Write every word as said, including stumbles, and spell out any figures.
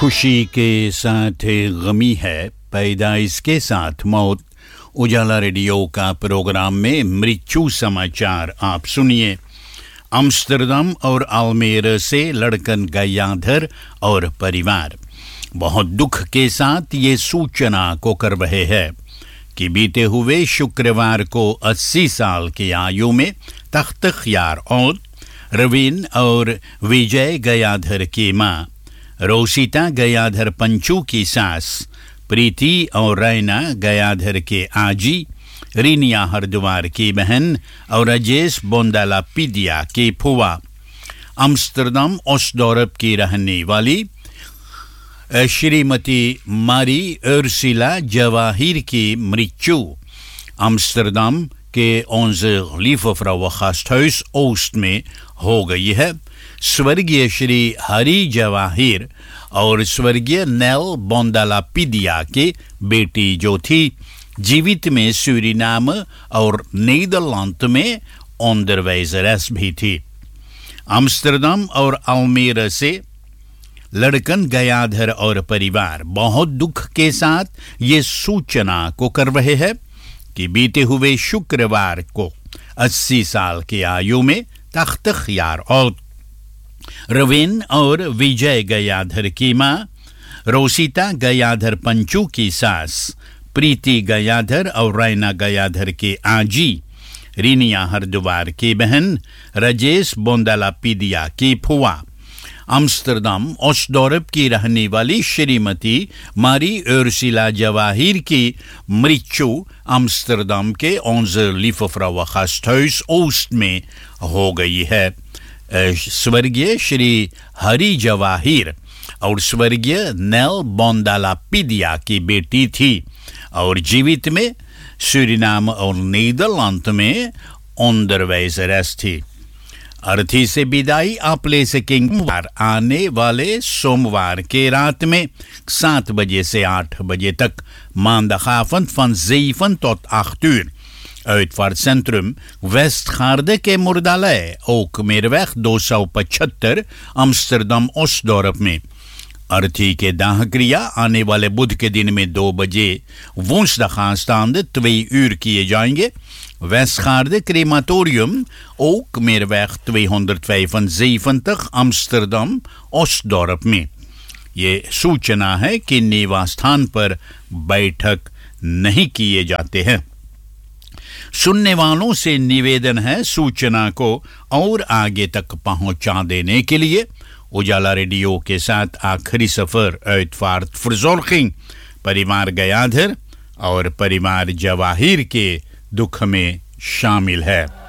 खुशी के साथ गमी है, पैदाइश के साथ मौत। उजाला रेडियो का प्रोग्राम में मृत्यु समाचार आप सुनिए। अम्स्टरडम और अल्मेरा से लड़कन गयाधर और परिवार बहुत दुख के साथ ये सूचना को कर रहे हैं कि बीते हुए शुक्रवार को अस्सी साल की आयु में तख्त ख्यार और रवीन और विजय गयाधर की मां रोसिता गयाधर पंचू की सास प्रीति और रैना गयाधर के आजी, रीनिया हरद्वार की बहन और राजेश बोंदाला पीदिया की फुआ, अम्स्टरडम ओस्टडोर्प की रहने वाली श्रीमती मारी उर्सुला जवाहिर की मृत्यु अम्स्टरडम के onze Lieve Gasthuis ओस्ट में हो गई है। स्वर्गीय श्री हरी जवाहिर और स्वर्गीय नेल बोंदाला पीदिया की बेटी जो थी जीवित में सूरीनाम और नीदरलैंड में onderwijzeres भी थी। अम्स्टरडम और अल्मेरा से लड़कन गयाधर और परिवार बहुत दुख के साथ ये सूचना को कर रहे हैं कि बीते हुए शुक्रवार को अस्सी साल की आयु में तख्त ख्यार और रवीन और विजय गयाधर की मां रोसिता गयाधर पंचू की सास प्रीति गयाधर और रैना गयाधर के आजी, रीनिया हरद्वार की बहन राजेश बोंदाला पीदिया की फुआ, अम्स्टरडम ओस्टडोर्प की रहने वाली श्रीमती मारी उर्सुला जवाहिर की मृत्यु अम्स्टरडम के onze Lieve Gasthuis ओस्ट में हो गई है। स्वर्गीय श्री हरी जवाहिर और स्वर्गीय नेल बोंदाला पीदिया की बेटी थी और जीवित में सूरीनाम और नीदरलैंड में onderwijzeres थी। अर्थी से विदाई आप ले सकेंगे आने वाले सोमवार के रात में सात बजे से आठ बजे तक maandagavond van zeven tot acht uur uitvaartcentrum Westgaarde के मुर्दालय ओकमेरweg दो सौ पचहत्तर अम्स्टरडम ओस्टडोर्प में। अर्थी के दाह क्रिया आने वाले बुध के दिन में दो बजे woensdag aanstaande twee uur किए जाएंगे। Westgaarde crematorium Ookmeerweg tweehonderdvijfenzeventig Amsterdam Osdorp में। ये सूचना है कि निवास स्थान पर बैठक नहीं किए जाते हैं। सुनने वालों से निवेदन है सूचना को और आगे तक पहुंचा देने के लिए। उजाला रेडियो के साथ आखिरी सफर uitvaart verzorging परिवार गयाधर और परिवार जवाहिर के दुख में शामिल है।